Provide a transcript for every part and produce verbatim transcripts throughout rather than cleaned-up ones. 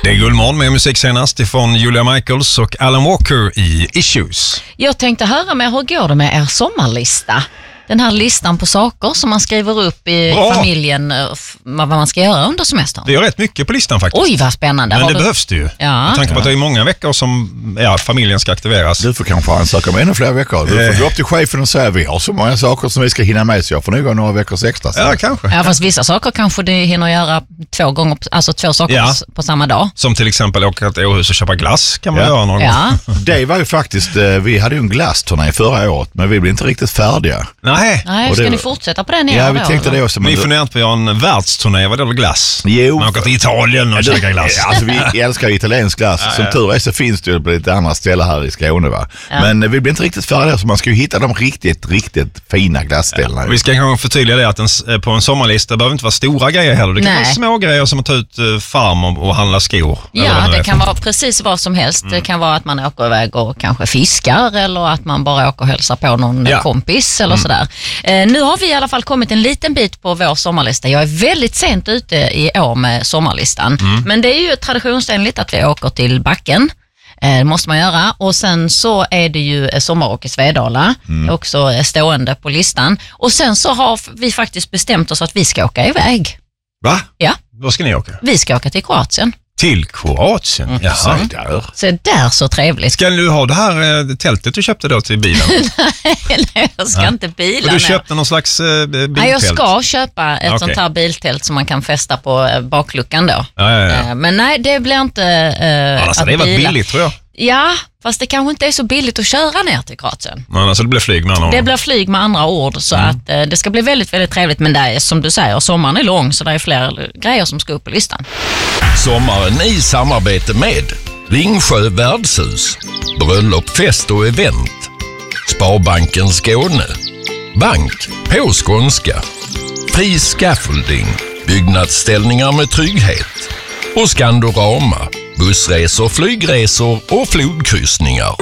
Det är Guldmorgon med musik senast ifrån Julia Michaels och Alan Walker i Issues. Jag tänkte höra med hur går det med er sommarlista? Den här listan på saker som man skriver upp i Bra. familjen, vad man ska göra under semestern. Det är rätt mycket på listan faktiskt. Oj, vad spännande. Men Har det du... behövs det ju. Ja. Jag tänker på att det är många veckor som ja, familjen ska aktiveras. Du får kanske ansöka om ännu fler veckor. Du får gå upp till chefen och säga vi har så många saker som vi ska hinna med så jag får nog gå några veckors extra. Så. Ja, kanske. Ja, fast vissa saker kanske du hinner göra två gånger, alltså två saker ja. på samma dag. Som till exempel åka till Åhus och köpa glass kan man ja. göra någon ja. gång. Det var ju faktiskt, vi hade ju en glassturné förra året men vi blev inte riktigt färdiga. Nej. Nej, ska det... ni fortsätta på den? Ja, vi då, tänkte eller? det också. Ni funderar på att göra en världsturné, vad det är glass? Jo. Man åker till Italien och käkar glass. Alltså vi älskar italiensk glass. Ja, Som ja. tur är så finns det ju på lite andra ställen här i Skåne va. Ja. Men vi blir inte riktigt färdiga så man ska ju hitta de riktigt, riktigt fina glassställena. Ja. Vi ska kanske förtydliga det att en, på en sommarlista behöver inte vara stora grejer heller. Det kan Nej. vara små grejer som att ta ut uh, farm och, och handla skor. Ja, det, det kan vara precis vad som helst. Mm. Det kan vara att man åker iväg och kanske fiskar eller att man bara åker och hälsar på någon ja. kompis eller mm. sådär. Eh, nu har vi i alla fall kommit en liten bit på vår sommarlista. Jag är väldigt sent ute i år med sommarlistan. Mm. Men det är ju traditionsenligt att vi åker till backen. Det måste man göra. Och sen så är det ju sommaråk i Svedala. Mm. Också stående på listan. Och sen så har vi faktiskt bestämt oss att vi ska åka iväg. Va? Ja. Var ska ni åka? Vi ska åka till Kroatien. Till Kroatien? Mm. Jaha. Så där. Så där så trevligt. Ska du ha det här eh, tältet du köpte då till bilen? nej, nej, jag ska ja. inte bila. Och du köpte någon slags eh, biltält? Nej, jag ska köpa ett okay. sånt här biltält som man kan fästa på eh, bakluckan då. Ja, ja, ja. Eh, men nej, det blir inte eh, alltså, att det var bila. billigt tror jag. Ja, fast det kanske inte är så billigt att köra ner till Kroatien. Nej, alltså det blir flyg med andra ord. Det blir flyg med andra ord så mm. att eh, det ska bli väldigt, väldigt trevligt. Men det är som du säger, sommaren är lång så det är fler grejer som ska upp på listan. Sommaren i samarbete med Ringsjö värdshus, bröllop, fest och event, Sparbanken Skåne, bank på skånska, Fri Scaffolding, byggnadsställningar med trygghet och Skandorama, bussresor, flygresor och flodkryssningar.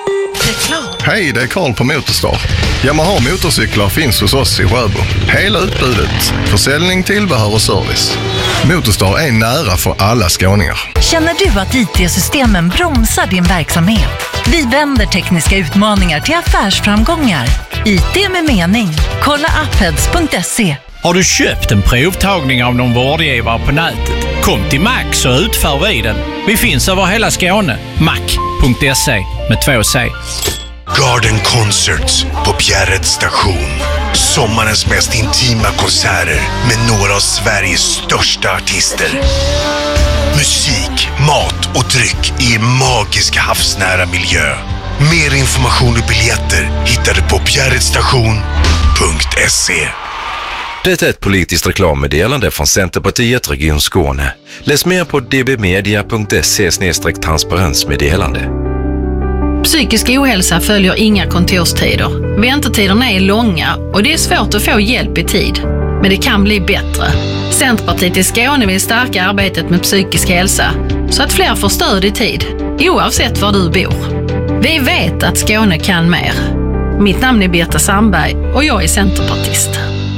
Hej, det är Karl på Motorstar. Yamaha motorcyklar finns hos oss i Sjöbo. Hela utbudet, försäljning, tillbehör och service. Motorstar är nära för alla skåningar. Känner du att I T-systemen bromsar din verksamhet? Vi vänder tekniska utmaningar till affärsframgångar. I T med mening. Kolla appheads punkt se. Har du köpt en provtagning av någon vårdgivare på nätet? Kom till Max och utför vi den. Vi finns över hela Skåne. mac punkt se med två C. Garden Concerts på Bjärreds station. Sommarens mest intima konserter med några av Sveriges största artister. Musik, mat och dryck i en magisk havsnära miljö. Mer information och biljetter hittar du på bjärredstation punkt se. Det är ett politiskt reklammeddelande från Centerpartiet Region Skåne. Läs mer på d b media punkt se slash transparensmeddelande. Psykisk ohälsa följer inga kontorstider. Väntetiderna är långa och det är svårt att få hjälp i tid. Men det kan bli bättre. Centerpartiet i Skåne vill stärka arbetet med psykisk hälsa så att fler får stöd i tid, oavsett var du bor. Vi vet att Skåne kan mer. Mitt namn är Birta Sandberg och jag är centerpartist.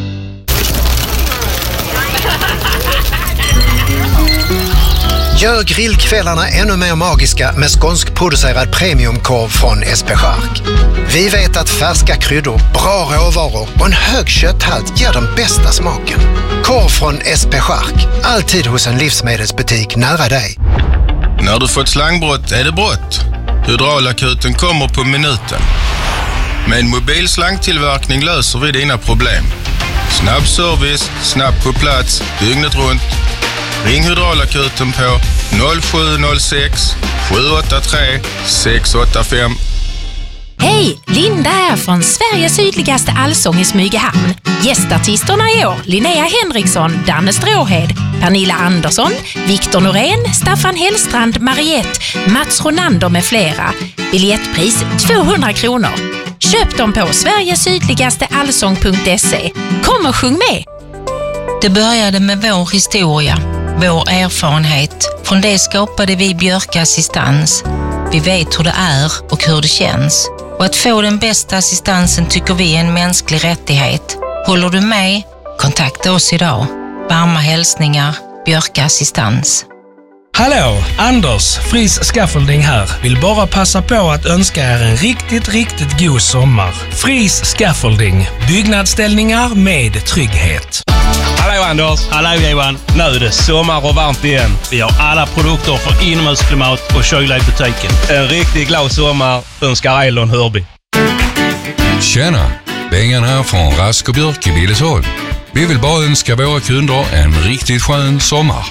Gör grillkvällarna ännu mer magiska med skånskproducerad premiumkorv från S P Chark. Vi vet att färska kryddor, bra råvaror och en hög kötthalt ger den bästa smaken. Korv från S P Chark, alltid hos en livsmedelsbutik nära dig. När du fått slangbrott är det brott. Hydraulakuten kommer på minuten. Med en mobil slangtillverkning löser vi dina problem. Snabb service, snabbt på plats, dygnet runt. Ring Hydraulakuten på noll sju noll sex sju åtta tre sex åtta fem. Hej, Linda här från Sveriges sydligaste allsång i Smygehamn. Gästartisterna i år, Linnea Henriksson, Danne Stråhed, Pernilla Andersson, Viktor Norén, Staffan Hellstrand, Mariette, Mats Ronander med flera. Biljettpris tvåhundra kronor. Köp dem på sveriges sydligaste allsång punkt se. Kom och sjung med! Det började med vår historia, vår erfarenhet. Från det skapade vi Björka Assistans. Vi vet hur det är och hur det känns. Och att få den bästa assistansen tycker vi är en mänsklig rättighet. Håller du med? Kontakta oss idag. Varma hälsningar, Björka Assistans. Hallå, Anders, Fris Scaffolding här. Vill bara passa på att önska er en riktigt, riktigt god sommar. Fris Scaffolding, byggnadsställningar med trygghet. Hallå Anders, hallå Johan. Nu är det sommar och varmt igen. Vi har alla produkter för inomhusklimat och kyla i butiken. En riktigt glad sommar önskar Elon Hörby. Tjena, Bengan här från Rask och Björk i Billesholm. Vi vill bara önska våra kunder en riktigt skön sommar.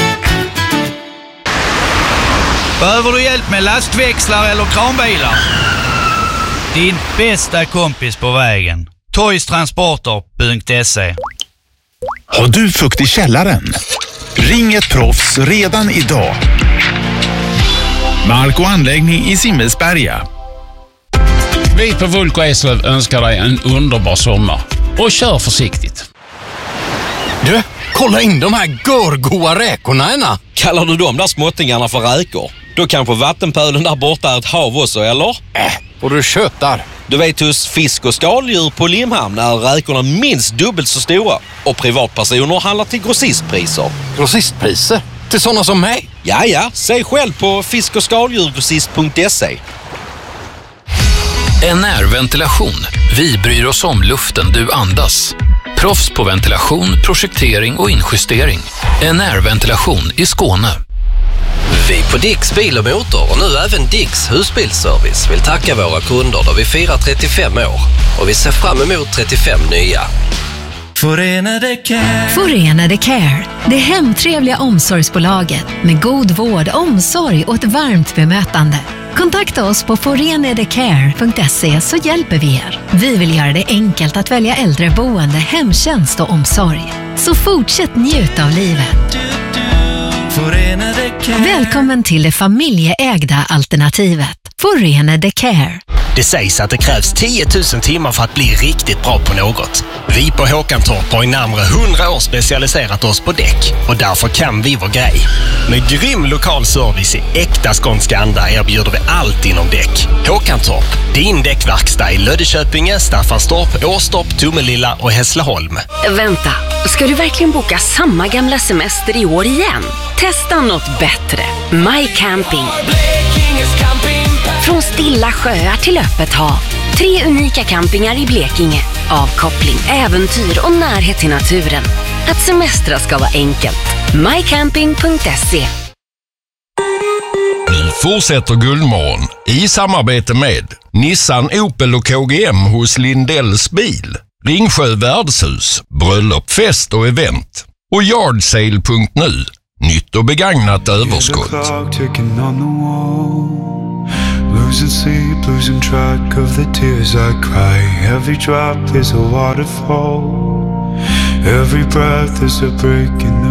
Behöver du hjälp med lastväxlar eller kranbilar? Din bästa kompis på vägen. toys transporter punkt se. Har du fukt i källaren? Ring ett proffs redan idag. Mark och anläggning i Simmelsberga. Vi på Vulko Eslöv önskar dig en underbar sommar. Och kör försiktigt. Du, kolla in de här görgoa räkorna ena. Kallar du de där småttingarna för räkor? Då kanske vattenpölen där borta är ett hav också, eller? Äh, och du köttar. Du vet, hos fisk- och skaldjur på Limhamn är räkorna minst dubbelt så stora. Och privatpersoner handlar till grossistpriser. Grossistpriser? Till sådana som mig? Ja, ja. Se själv på fisk- och skaldjurgrossist punkt se. N R Ventilation. Vi bryr oss om luften du andas. Proffs på ventilation, projektering och injustering. N R Ventilation i Skåne. Vi på Dicks bil och motor och nu även Dicks husbilsservice vill tacka våra kunder då vi firar trettiofem år. Och vi ser fram emot trettiofem nya. Förenade Care. Förenade Care. Det hemtrevliga omsorgsbolaget med god vård, omsorg och ett varmt bemötande. Kontakta oss på forenadecare punkt se så hjälper vi er. Vi vill göra det enkelt att välja äldreboende, hemtjänst och omsorg. Så fortsätt njuta av livet. Välkommen till det familjeägda alternativet. Förenade Care. Det sägs att det krävs tio tusen timmar för att bli riktigt bra på något. Vi på Håkantorp har i närmare hundra år specialiserat oss på däck och därför kan vi vår grej. Med grym lokal service i äkta skånska anda erbjuder vi allt inom däck. Håkantorp, din däckverkstad i Löddeköpinge, Staffanstorp, Åstorp, Tomelilla och Hässleholm. Vänta, ska du verkligen boka samma gamla semester i år igen? Testa något bättre. My Camping. Från stilla sjöar till öppet hav. Tre unika campingar i Blekinge. Avkoppling, äventyr och närhet till naturen. Att semestra ska vara enkelt. my camping punkt se. Nu fortsätter Guldmorgon i samarbete med Nissan, Opel och K G M hos Lindells bil, Ringsjö värdshus, bröllop, fest och event och yardsale punkt nu. Nytt och begagnat överskott. Losing sleep, losing track of the tears I cry. Every drop is a waterfall. Every breath is a break in the